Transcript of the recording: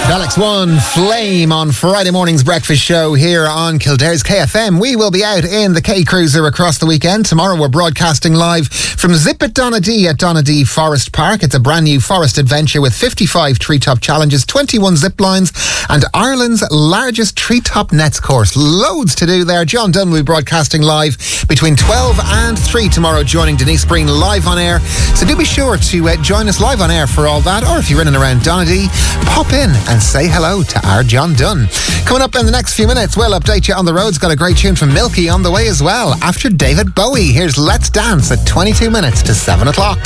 Alex One, Flame on Friday morning's breakfast show here on Kildare's KFM. We will be out in the K Cruiser across the weekend. Tomorrow we're broadcasting live from Zip at Donadee at Donadee Forest Park. It's a brand new forest adventure with 55 treetop challenges, 21 zip lines and Ireland's largest treetop nets course. Loads to do there. John Dunn will be broadcasting live between 12 and 3 tomorrow, joining Denise Breen live on air. So do be sure to join us live on air for all that, or if you're in and around Donadee, pop in and say hello to our John Dunn. Coming up in the next few minutes, we'll update you on the roads. Got a great tune from Milky on the way as well. After David Bowie, here's Let's Dance at 22 minutes to 7 o'clock.